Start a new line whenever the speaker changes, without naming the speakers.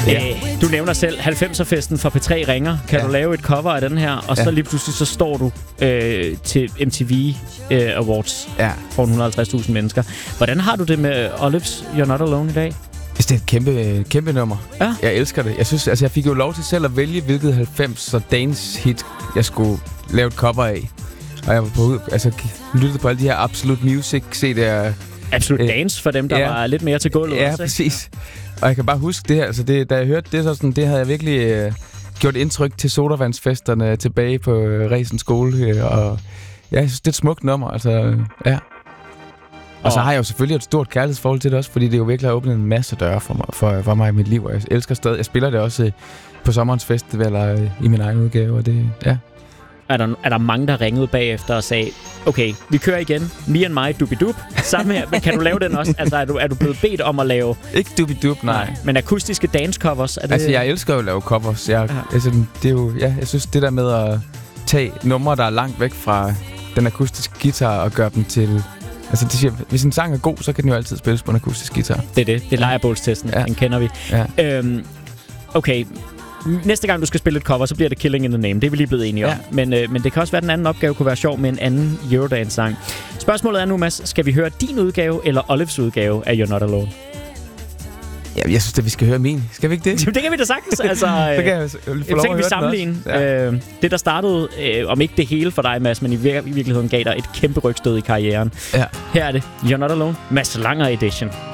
Du nævner selv 90'er-festen fra P3 ringer. Kan du lave et cover af den her? Og så lige pludselig så står du til MTV Awards for 150.000 mennesker. Hvordan har du det med Olives You're Not Alone i dag?
Det er et kæmpe nummer. Ja. Jeg elsker det. Jeg synes, altså jeg fik jo lov til selv at vælge, hvilket 90'er dance hit jeg skulle lave et cover af. Og jeg var på lyttede på alle de her Absolute Music CD'er.
Absolute Dance for dem, der var lidt mere til gulvet.
Ja,
også,
præcis. Og jeg kan bare huske det her. Altså da jeg hørte det, så sådan, det havde jeg virkelig gjort indtryk til sodavandsfesterne tilbage på Resen skole. Og ja, jeg synes, det er et smukt nummer. Altså, ja. Og så har jeg jo selvfølgelig et stort kærlighedsforhold til det også, fordi det jo virkelig har åbnet en masse døre for mig i mit liv. Og jeg elsker stadig. Jeg spiller det også på sommerens festivaler i min egen udgave, og det, ja.
Er der mange, der ringede bagefter og sagde, okay, vi kører igen, Me and My Dubidub, sammen her, men kan du lave den også? Altså, er du blevet bedt om at lave...
Ikke Dubidub, nej.
Men akustiske dance-covers, er det...
Altså, jeg elsker jo at lave covers. Altså, det er jo, jeg synes, det der med at tage numre, der er langt væk fra den akustiske guitar og gøre dem til... Altså, det siger, hvis en sang er god, så kan den jo altid spilles på en akustisk guitar. Det
er lejrebålstesten, den kender vi. Ja. Okay, næste gang du skal spille et cover, så bliver det Killing in the Name. Det er vi lige blevet enige om. Men det kan også være, at den anden opgave kunne være sjov med en anden Eurodance-sang. Spørgsmålet er nu, Mads, skal vi høre din udgave eller Olives udgave af You're Not Alone?
Ja, jeg synes, at vi skal høre min. Skal vi ikke det?
Det kan vi da sagtens. Altså,
så kan jeg få lov at
vi sammenligne. Det, der startede, om ikke det hele for dig, Mads, men i virkeligheden gav dig et kæmpe rygstød i karrieren. Ja. Her er det You're Not Alone, Mads Langer Edition.